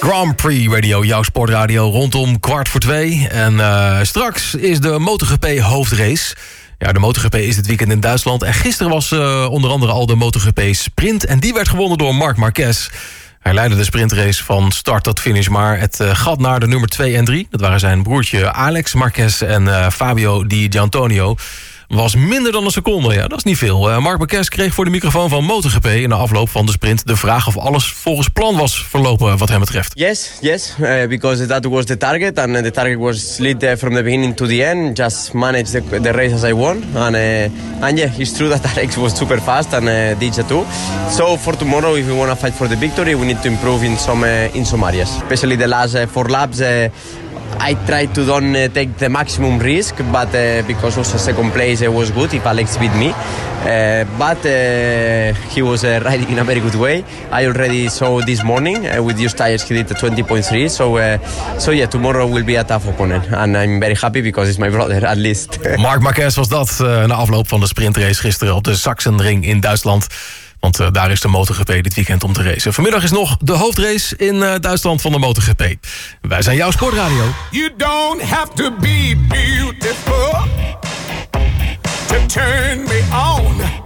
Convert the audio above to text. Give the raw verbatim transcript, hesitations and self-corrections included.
Grand Prix Radio, jouw sportradio, rondom kwart voor twee. En uh, straks is de MotoGP hoofdrace. Ja, de MotoGP is dit weekend in Duitsland. En gisteren was uh, onder andere al de MotoGP Sprint. En die werd gewonnen door Marc Marquez. Hij leidde de sprintrace van start tot finish. Maar het uh, gat naar de nummer twee en drie... dat waren zijn broertje Alex Marquez en uh, Fabio Di Giannantonio... was minder dan een seconde. Ja, dat is niet veel. Uh, Marc Marquez kreeg voor de microfoon van MotoGP... in de afloop van de sprint de vraag of alles volgens plan was verlopen wat hem betreft. Yes, yes, uh, because that was the target. And the target was lead uh, from the beginning to the end. Just manage the, the race as I won. And, uh, and yeah, it's true that Alex was super fast and uh, D J too. So for tomorrow, if we want to fight for the victory, we need to improve in some, uh, in some areas. Especially the last uh, four laps... Uh, I tried to don't uh, take the maximum risk, but uh, because also second place uh, was good if Alex beat me. Uh, but uh, he was uh, riding in a very good way. I already saw this morning uh, with used tires he did a twenty point three. So, uh, so yeah, tomorrow will be a tough opponent. And I'm very happy because it's my brother at least. Marc Marquez was dat uh, na afloop van de sprintrace gisteren op de Sachsenring in Duitsland. Want uh, daar is de MotoGP dit weekend om te racen. Vanmiddag is nog de hoofdrace in uh, Duitsland van de MotoGP. Wij zijn jouw sportradio. You don't have to be beautiful to turn me on.